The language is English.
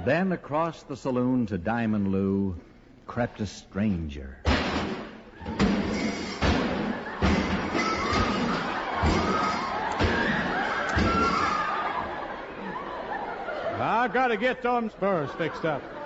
Then across the saloon to Diamond Lou crept a stranger. I gotta get them spurs fixed up.